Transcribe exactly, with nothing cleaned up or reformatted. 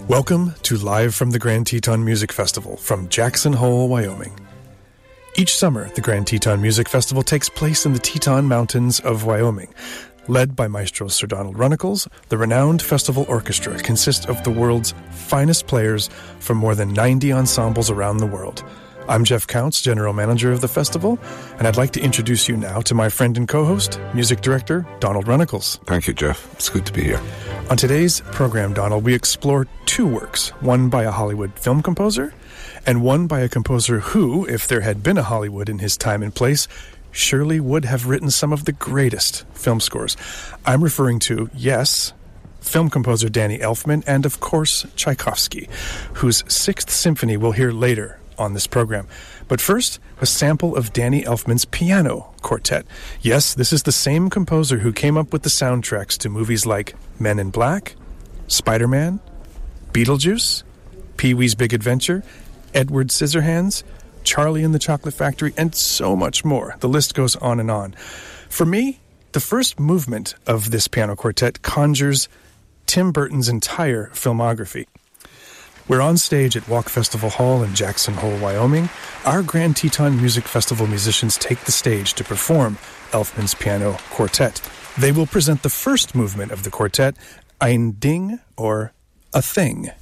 Welcome to Live from the Grand Teton Music Festival from Jackson Hole, Wyoming. Each summer, the Grand Teton Music Festival takes place in the Teton Mountains of Wyoming. Led by Maestro Sir Donald Runnicles, the renowned festival orchestra consists of the world's finest players from more than ninety ensembles around the world. I'm Jeff Counts, General Manager of the festival, and I'd like to introduce you now to my friend and co-host, Music Director Donald Runnicles. Thank you, Jeff. It's good to be here. On today's program, Donald, we explore two works, one by a Hollywood film composer, and one by a composer who, if there had been a Hollywood in his time and place, surely would have written some of the greatest film scores. I'm referring to, yes, film composer Danny Elfman, and of course, Tchaikovsky, whose Sixth Symphony we'll hear later on this program. But first, a sample of Danny Elfman's piano quartet. Yes, this is the same composer who came up with the soundtracks to movies like Men in Black, Spider-Man, Beetlejuice, Pee-wee's Big Adventure, Edward Scissorhands, Charlie and the Chocolate Factory, and so much more. The list goes on and on. For me, the first movement of this piano quartet conjures Tim Burton's entire filmography. We're on stage at Walk Festival Hall in Jackson Hole, Wyoming. Our Grand Teton Music Festival musicians take the stage to perform Elfman's piano quartet. They will present the first movement of the quartet, Ein Ding, or A Thing.